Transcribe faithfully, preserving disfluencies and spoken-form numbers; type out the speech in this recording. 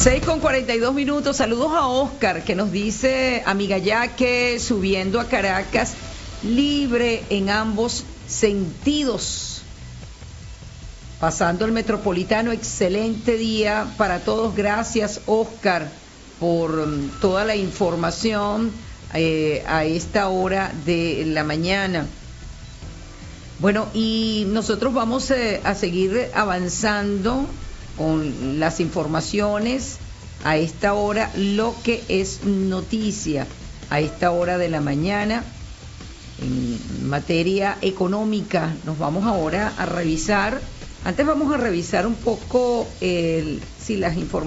seis con cuarenta y dos minutos. Saludos a Oscar, que nos dice, amiga Yaque, subiendo a Caracas, libre en ambos sentidos. Pasando el Metropolitano, excelente día para todos. Gracias, Oscar, por um, toda la información eh, a esta hora de la mañana. Bueno, y nosotros vamos eh, a seguir avanzando con las informaciones a esta hora, lo que es noticia a esta hora de la mañana en materia económica. Nos vamos ahora a revisar, antes vamos a revisar un poco el, si las informaciones